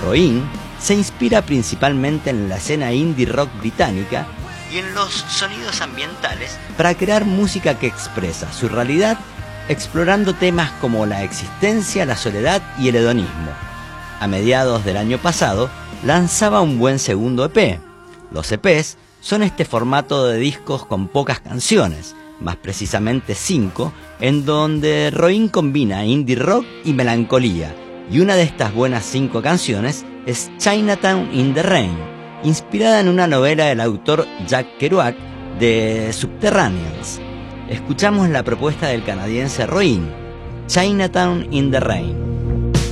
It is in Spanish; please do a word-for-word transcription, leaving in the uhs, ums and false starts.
Roin se inspira principalmente en la escena indie rock británica y en los sonidos ambientales para crear música que expresa su realidad, explorando temas como la existencia, la soledad y el hedonismo. A mediados del año pasado lanzaba un buen segundo E P. Los E Pes son este formato de discos con pocas canciones, más precisamente cinco, en donde Roin combina indie rock y melancolía, y una de estas buenas cinco canciones es Chinatown in the Rain, inspirada en una novela del autor Jack Kerouac de Subterraneans. Escuchamos la propuesta del canadiense Roin, Chinatown in the Rain.